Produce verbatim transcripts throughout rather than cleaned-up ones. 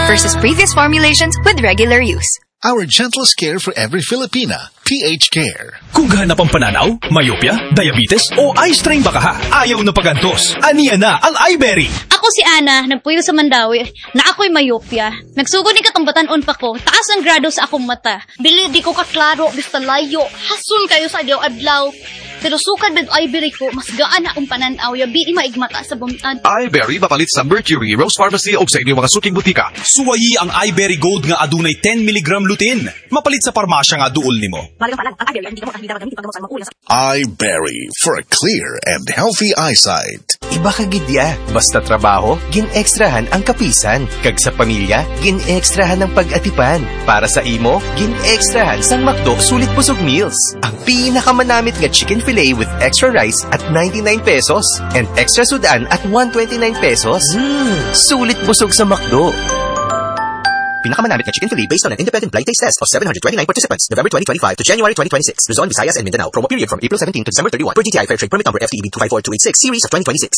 versus previous formulations with regular use. Our gentlest care for every Filipina. P H Care. Kung ganap ang pananaw, myopia, diabetes, o eye strain baka ha, ayaw na pagantos. Aniya na ang iBerry. Ako si Ana, nagpuyo sa Mandawi, na ako'y myopia. Nagsugod ni katong batanon pa ko, taas ang grado sa akong mata. Dili di ko kaklaro, basta layo, hasun kayo sa adlaw-adlaw. Pero sukad med iBerry ko, mas gaan na akong pananaw, yabi maigmata sa buntad. iBerry mapalit sa Mercury, Rose Pharmacy o sa inyong mga suking butika. Suwayi ang iBerry Gold nga adunay ten milligram lutein. Mapalit sa parmasya nga duol nimo. iBerry for a clear and healthy eyesight. Iba ka gidya. Basta trabaho, gin-extrahan ang kapisan. Kag sa pamilya, gin-extrahan ang pag-atipan. Para sa imo, gin-extrahan sang McDo Sulit Busog Meals. Ang pinakamanamit nga chicken filet with extra rice at ninety-nine pesos and extra sudan at one twenty-nine pesos. Mm, sulit busog sa McDo. Pinakamanamit na chicken filet based on an independent blind taste test of seven hundred twenty-nine participants, November twenty twenty-five to January twenty twenty-six. Luzon, Visayas, and Mindanao. Promo period from April seventeenth to December thirty-first. Per D T I Fair Trade Permit Number F T E B two five four two eight six, Series of twenty twenty-six.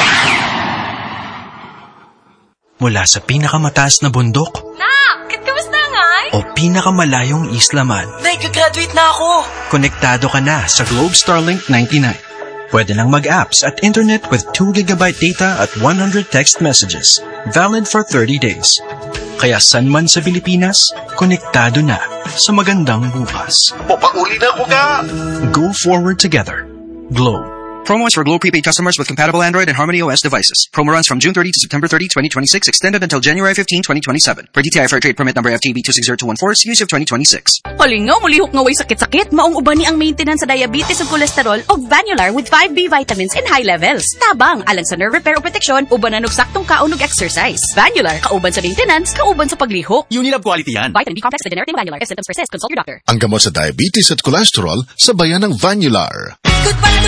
Mula sa pinakamataas na bundok, Nak! Kamusta nga? o pinakamalayong isla man, Nag-graduate na ako! konektado ka na sa Globe Starlink ninety-nine. Pwede lang mag-apps at internet with two gigabyte data at one hundred text messages. Valid for thirty days. Kaya san man sa Pilipinas, konektado na sa magandang bukas. Papauli na ko ka! Go forward together. Globe. Promo is for Globe prepaid customers with compatible Android and Harmony O S devices. Promo runs from June thirtieth to September thirtieth, twenty twenty-six, extended until January fifteenth, twenty twenty-seven. Per D T I Fair Trade Permit Number F T B two six zero two one four, Series of twenty twenty-six. Halingaw, mulihok nga way sakit-sakit. Maong uban ni ang maintenance sa diabetes ug cholesterol og Vanular with five B vitamins in high levels. Tabang, alang sa nerve repair o protection, uban na og saktong kaon ug exercise. Vanular, kauban sa maintenance, kauban sa paglihok. Unilab quality yan. Vitamin B complex with generic name Vanular. If symptoms persist, consult your doctor. Ang gamot sa diabetes at cholesterol, sabayan ng Vanular. Good pala